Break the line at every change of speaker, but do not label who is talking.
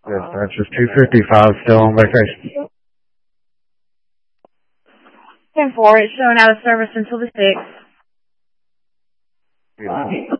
Dispatch is 255, still on vacation.
10-4, it's showing out of service until the 6th.
Beautiful.